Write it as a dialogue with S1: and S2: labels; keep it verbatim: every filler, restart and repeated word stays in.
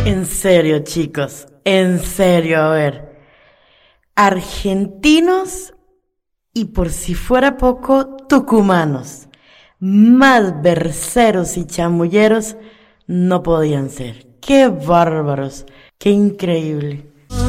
S1: En serio, chicos, en serio, a ver. Argentinos y por si fuera poco, tucumanos. Más berceros y chamulleros no podían ser. ¡Qué bárbaros! ¡Qué increíble!